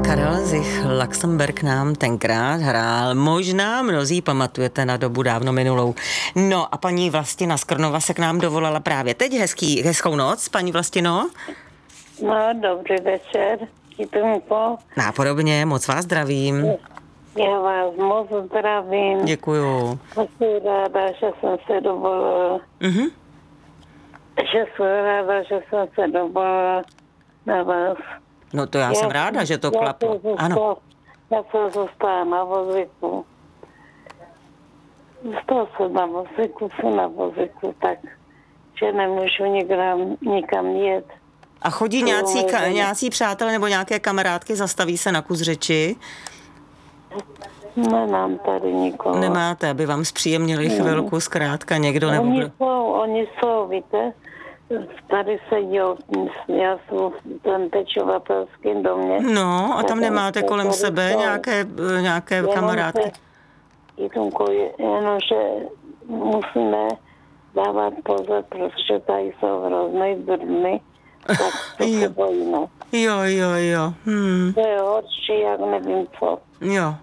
Karel Zich Luxemburg nám tenkrát hrál. Možná mnozí pamatujete na dobu dávno minulou. No a paní Vlastina Skrnova se k nám dovolala právě teď. Hezkou noc, paní Vlastino. No, dobrý večer. Nápodobně, moc vás zdravím. Já vás moc zdravím. Děkuju. Jsem ráda, že jsem se dovolila. Že jsem se dovolila na vás. No to já jsem ráda, že to klaplo. Ano. Já jsem zůstala na vozíku. Zůstala jsem na vozíku, tak že nemůžu nikam jet. A chodí nějací přátelé nebo nějaké kamarádky, zastaví se na kus řeči? Nemám tady nikoho. Nemáte, aby vám zpříjemnili chvilku zkrátka někdo nebo Oni jsou, víte, tady sedí, já jsem v tom pečovatelském domě. No, a tam nemáte kolem sebe nějaké kamarádky? Jenomže musíme dávat pozor, protože tady jsou hrozný drdny, tak to se bojíme. Jo. To je horší, jak nevím co. Jo.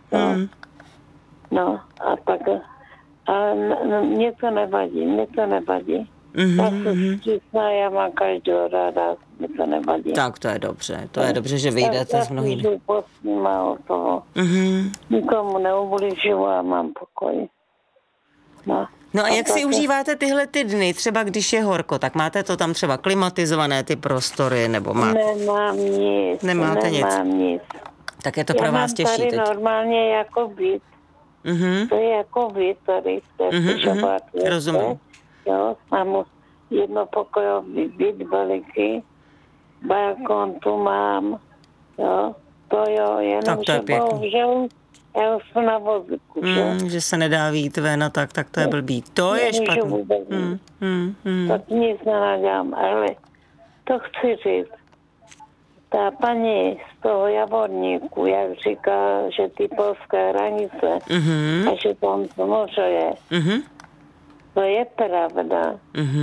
No, a tak, ale mě to nevadí. Já jsem vstřícná, já mám každého ráda, mě to nevadí. Tak to je dobře, že vyjdete s mnohými. Já postýma o toho. Nikomu neubližuju a mám pokoj. No a jak si užíváte tyhle ty dny, třeba když je horko, tak máte to tam třeba klimatizované ty prostory, nebo máte? Nemám nic. Nemáte nic. Tak je to pro vás těžší teď. Já mám tady normálně jako byt. To je jako byt tady v té pečovatelce. Rozumím. Jo, mám jednopokojový byt veliký, balkon tu mám, jo, jenom že bohužel já jsem na vozíku, že se nedá vyjít ven a tak to je blbý. To je špatný. Tak nic nenadělám, ale to chci říct. Ta paní z toho Javorníku, jak říká, že ty polské hranice a že tam to moře je. To je pravda.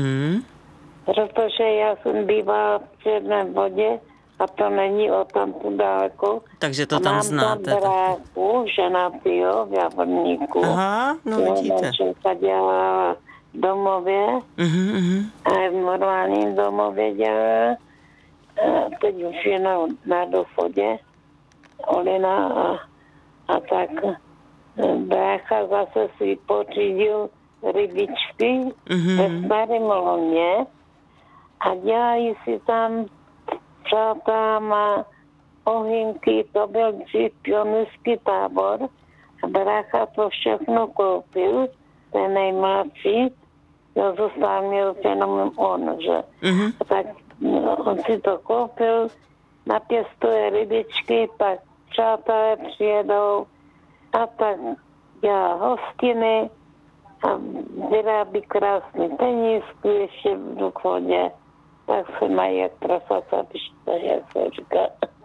Protože já jsem bývala v Černém Vodě a to není o tamtu daleko. Takže to tam znáte. Mám tam bráchu, ženatýho v Javorníku. Aha, no vidíte. Manželka dělala v domově a v normálním domově dělala. Teď už je na dochodě Olina a tak brácha zase si pořídil rybičky ve Starém Loně a dělají si tam přátelama ohynky, to byl dřív pionýrský tábor a brácha to všechno koupil, ten nejmladší, to zůstal měl jenom on, že? Tak on si to koupil, napěstuje rybičky, pak přátelé přijedou a tak dělá hostiny a vyrábí krásný penízky ještě v důchodě. Tak se mají jak prasata pišta, jak se říká.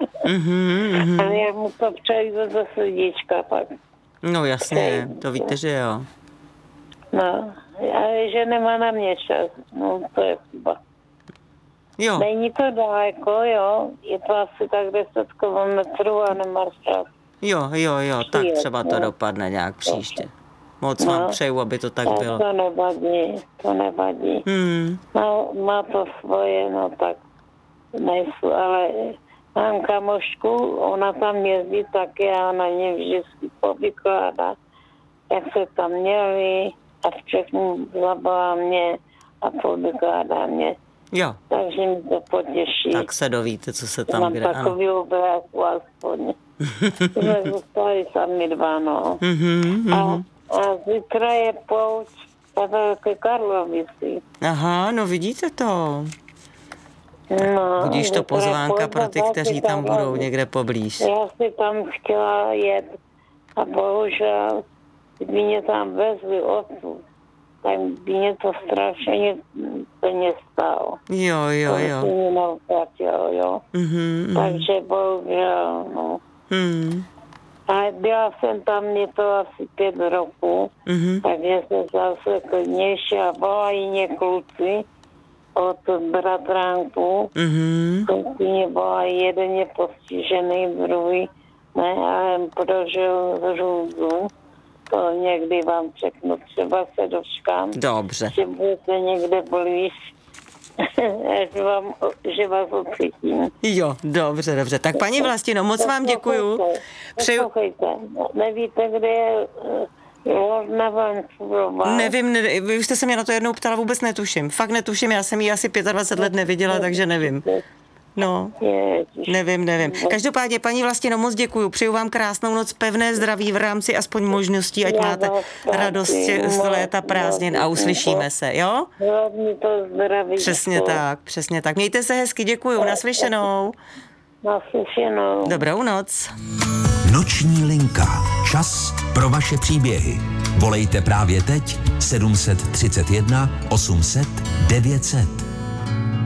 Ale já mu to přejdu ze srdíčka pak. No jasně, to víte, že jo. No, ale že nemá na mě čas, no to je chyba. Jo. Není to daleko, jo, je to asi tak 10 kilometrů a nemáš čas. Jo, tak třeba to dopadne nějak příště. Moc vám přeju, aby to tak bylo. To nevadí. Má to svoje, no tak nejsou, ale mám kamošku, ona tam jezdí taky a ona mě vždycky povykládá, jak se tam měli a všechno zabalá mě a povykládá mě. Jo. Takže mi to potěší. Tak se dovíte, co se tam mám takový obrázku aspoň. Jsme zůstali sami dva, no. A zítra je pouť ve Velké Karlovici. Aha, no vidíte to. No, budíš to pozvánka pro ty, kteří tam budou někde poblíž. Já si tam chtěla jet a bohužel by mě tam vezli odsud. Tak by mě to strašně peněz stalo. Jo. To mě neuplatilo, jo. Takže bohužel, no. Ale byla jsem tam něco asi 5 roků, takže jsem zase klidnější a volají mě kluci od bratránku. Kluci mě volají, jeden je postižený, druhý Ne, já jen prožil hrůzu. To někdy vám řeknu, třeba se dočkám. Dobře. Že budete někde blíž, že vás ocítím. Jo, dobře. Tak paní Vlastino, moc vám děkuju. Poslouchejte, nevíte, kde je Lorna Vancouverová? Nevím, vy už jste se mě na to jednou ptala, vůbec netuším. Fakt netuším, já jsem ji asi 25 let neviděla, takže nevím. No, nevím. Každopádně, paní Vlastino, moc děkuju. Přeju vám krásnou noc, pevné zdraví v rámci aspoň možností, ať máte radost z léta prázdnin a uslyšíme se, jo? Hlavně to zdraví. Přesně tak. Mějte se hezky, děkuju, naslyšenou. Naslyšenou. Dobrou noc. Noční linka. Čas pro vaše příběhy. Volejte právě teď 731 800 900.